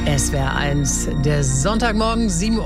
SWR 1, der Sonntagmorgen,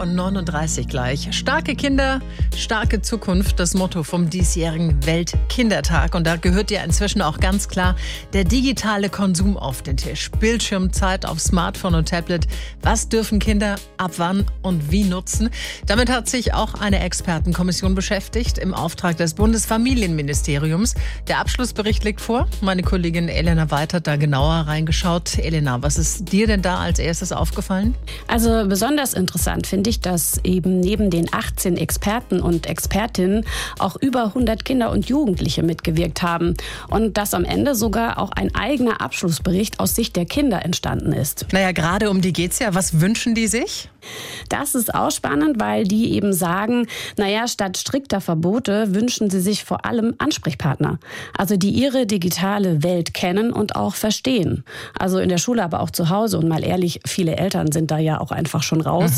7:39 Uhr gleich. Starke Kinder, starke Zukunft, das Motto vom diesjährigen Weltkindertag. Und da gehört ja inzwischen auch ganz klar der digitale Konsum auf den Tisch. Bildschirmzeit auf Smartphone und Tablet. Was dürfen Kinder ab wann und wie nutzen? Damit hat sich auch eine Expertenkommission beschäftigt im Auftrag des Bundesfamilienministeriums. Der Abschlussbericht liegt vor. Meine Kollegin Elena Weid hat da genauer reingeschaut. Elena, was ist dir denn da als erstes aufgefallen? Also besonders interessant finde ich, dass eben neben den 18 Experten und Expertinnen auch über 100 Kinder und Jugendliche mitgewirkt haben. Und dass am Ende sogar auch ein eigener Abschlussbericht aus Sicht der Kinder entstanden ist. Naja, gerade um die geht's ja. Was wünschen die sich? Das ist auch spannend, weil die eben sagen, naja, statt strikter Verbote wünschen sie sich vor allem Ansprechpartner. Also die ihre digitale Welt kennen und auch verstehen. Also in der Schule, aber auch zu Hause. Und mal ehrlich, viele Eltern sind da ja auch einfach schon raus.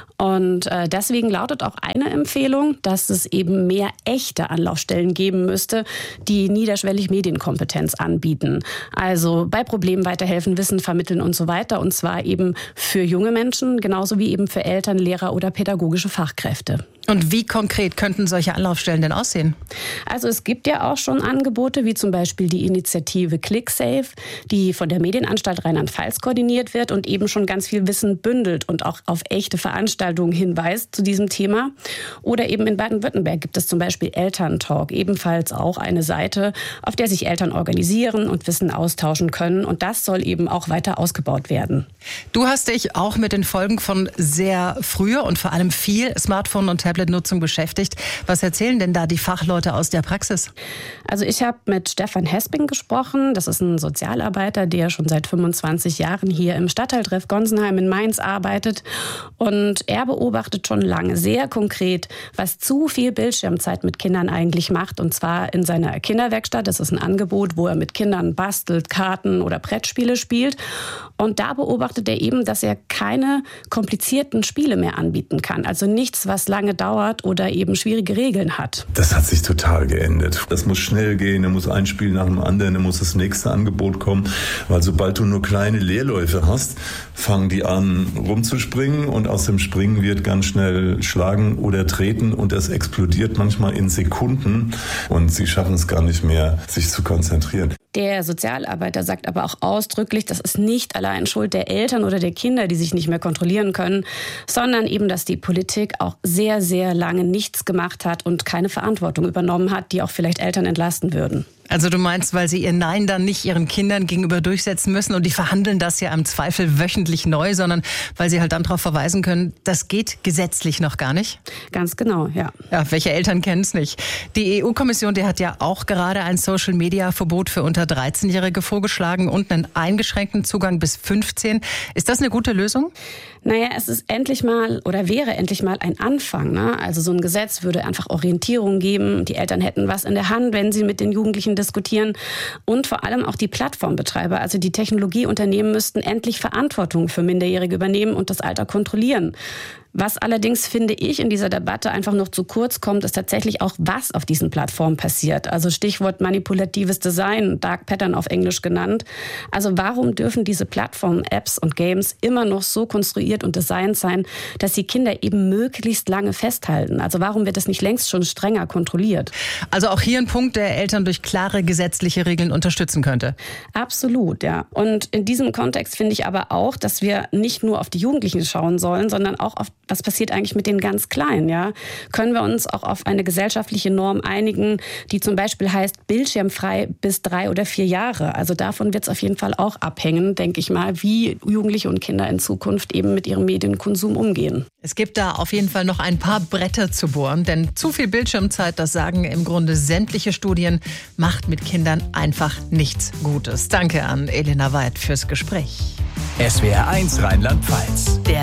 Und deswegen lautet auch eine Empfehlung, dass es eben mehr echte Anlaufstellen geben müsste, die niederschwellig Medienkompetenz anbieten. Also bei Problemen weiterhelfen, Wissen vermitteln und so weiter. Und zwar eben für junge Menschen, genauso wie eben für Eltern, Lehrer oder pädagogische Fachkräfte. Und wie konkret könnten solche Anlaufstellen denn aussehen? Also es gibt ja auch schon Angebote, wie zum Beispiel die Initiative ClickSafe, die von der Medienanstalt Rheinland-Pfalz koordiniert wird und eben schon ganz viel Wissen bündelt und auch auf echte Veranstaltungen hinweist zu diesem Thema. Oder eben in Baden-Württemberg gibt es zum Beispiel Elterntalk, ebenfalls auch eine Seite, auf der sich Eltern organisieren und Wissen austauschen können. Und das soll eben auch weiter ausgebaut werden. Du hast dich auch mit den Folgen von sehr früher und vor allem viel Smartphone- und Tablet-Nutzung beschäftigt. Was erzählen denn da die Fachleute aus der Praxis? Also ich habe mit Stefan Hesping gesprochen. Das ist ein Sozialarbeiter, der schon seit 25 Jahren hier im Stadtteiltreff Gonsenheim in Mainz arbeitet. Und er beobachtet schon lange sehr konkret, was zu viel Bildschirmzeit mit Kindern eigentlich macht. Und zwar in seiner Kinderwerkstatt. Das ist ein Angebot, wo er mit Kindern bastelt, Karten oder Brettspiele spielt. Und da beobachtet er eben, dass er keine komplizierten Spiele mehr anbieten kann. Also nichts, was lange dauert oder eben schwierige Regeln hat. Das hat sich total geändert. Das muss schnell gehen, da muss ein Spiel nach dem anderen, da muss das nächste Angebot kommen. Weil sobald du nur kleine Leerläufe hast, fangen die an rumzuspringen und aus dem Springen wird ganz schnell schlagen oder treten und das explodiert manchmal in Sekunden und sie schaffen es gar nicht mehr, sich zu konzentrieren. Der Sozialarbeiter sagt aber auch ausdrücklich, das ist nicht allein Schuld der Eltern oder der Kinder, die sich nicht mehr kontrollieren können, sondern eben, dass die Politik auch sehr, sehr lange nichts gemacht hat und keine Verantwortung übernommen hat, die auch vielleicht Eltern entlasten würden. Also du meinst, weil sie ihr Nein dann nicht ihren Kindern gegenüber durchsetzen müssen und die verhandeln das ja im Zweifel wöchentlich neu, sondern weil sie halt dann darauf verweisen können, das geht gesetzlich noch gar nicht? Ganz genau, ja. Ja, welche Eltern kennen es nicht? Die EU-Kommission, die hat ja auch gerade ein Social-Media-Verbot für unter 13-Jährige vorgeschlagen und einen eingeschränkten Zugang bis 15. Ist das eine gute Lösung? Naja, es ist endlich mal oder wäre endlich mal ein Anfang, ne? Also so ein Gesetz würde einfach Orientierung geben. Die Eltern hätten was in der Hand, wenn sie mit den Jugendlichen diskutieren. Und vor allem auch die Plattformbetreiber, also die Technologieunternehmen müssten endlich Verantwortung für Minderjährige übernehmen und das Alter kontrollieren. Was allerdings, finde ich, in dieser Debatte einfach noch zu kurz kommt, ist tatsächlich auch, was auf diesen Plattformen passiert. Also Stichwort manipulatives Design, Dark Pattern auf Englisch genannt. Also warum dürfen diese Plattformen, Apps und Games immer noch so konstruiert und designt sein, dass sie Kinder eben möglichst lange festhalten? Also warum wird das nicht längst schon strenger kontrolliert? Also auch hier ein Punkt, der Eltern durch klare gesetzliche Regeln unterstützen könnte. Absolut, ja. Und in diesem Kontext finde ich aber auch, dass wir nicht nur auf die Jugendlichen schauen sollen, sondern auch auf was passiert eigentlich mit den ganz Kleinen, ja? Können wir uns auch auf eine gesellschaftliche Norm einigen, die zum Beispiel heißt, bildschirmfrei bis 3 oder 4 Jahre? Also davon wird es auf jeden Fall auch abhängen, denke ich mal, wie Jugendliche und Kinder in Zukunft eben mit ihrem Medienkonsum umgehen. Es gibt da auf jeden Fall noch ein paar Bretter zu bohren, denn zu viel Bildschirmzeit, das sagen im Grunde sämtliche Studien, macht mit Kindern einfach nichts Gutes. Danke an Elena Weid fürs Gespräch. SWR 1 Rheinland-Pfalz. Der